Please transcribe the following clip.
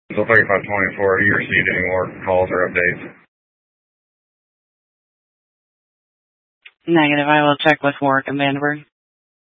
So 3524, have you received any more calls or updates? Negative. I will check with work in Vandenberg.